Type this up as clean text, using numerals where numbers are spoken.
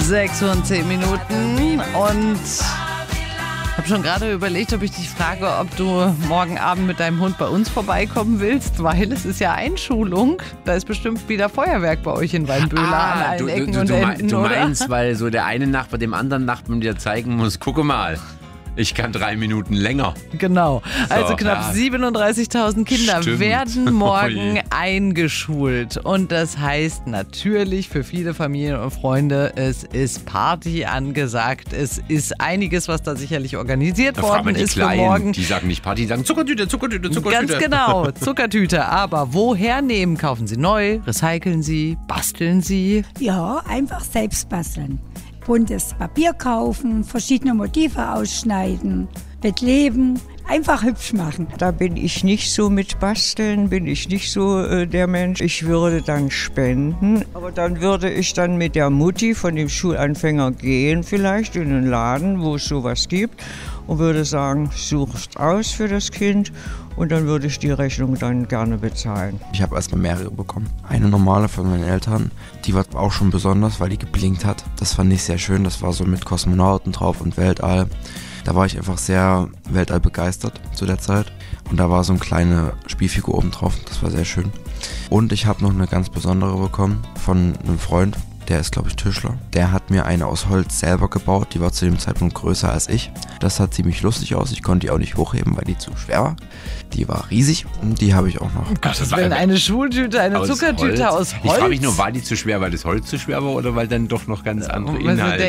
6:10 und habe schon gerade überlegt, ob ich dich frage, ob du morgen Abend mit deinem Hund bei uns vorbeikommen willst, weil es ist ja Einschulung. Da ist bestimmt wieder Feuerwerk bei euch in Weinböhler an allen Ecken und Enden, du oder? meinst, weil so der eine Nachbar dem anderen Nachbarn dir zeigen muss, gucke mal, ich kann 3 Minuten länger. Genau. Also So, knapp ja. 37.000 Kinder Stimmt. werden morgen Oh je. eingeschult. Und das heißt natürlich für viele Familien und Freunde, es ist Party angesagt. Es ist einiges, was da sicherlich organisiert Da fragt worden man die ist für Kleinen, morgen. die sagen nicht Party, die sagen Zuckertüte, Zuckertüte, Zuckertüte. Ganz genau, Zuckertüte. Aber woher nehmen? Kaufen Sie neu, recyceln Sie, basteln Sie? Ja, einfach selbst basteln. Buntes Papier kaufen, verschiedene Motive ausschneiden, bekleben, einfach hübsch machen. Da bin ich nicht so mit Basteln, bin ich nicht so der Mensch. Ich würde dann spenden, aber dann würde ich dann mit der Mutti von dem Schulanfänger gehen, vielleicht in einen Laden, wo es sowas gibt, und würde sagen, suchst aus für das Kind, und dann würde ich die Rechnung dann gerne bezahlen. Ich habe erstmal mehrere bekommen. Eine normale von meinen Eltern, die war auch schon besonders, weil die geblinkt hat. Das fand ich sehr schön, das war so mit Kosmonauten drauf und Weltall. Da war ich einfach sehr Weltall begeistert zu der Zeit. Und da war so eine kleine Spielfigur oben drauf, das war sehr schön. Und ich habe noch eine ganz besondere bekommen von einem Freund. Der ist, glaube ich, Tischler. Der hat mir eine aus Holz selber gebaut. Die war zu dem Zeitpunkt größer als ich. Das sah ziemlich lustig aus. Ich konnte die auch nicht hochheben, weil die zu schwer war. Die war riesig und die habe ich auch noch. Gottes Willen, eine Schultüte, eine Aus Zuckertüte Holz. aus Holz. Ich frage mich nur, war die zu schwer, weil das Holz zu schwer war oder weil dann doch noch ganz andere Also Inhalte?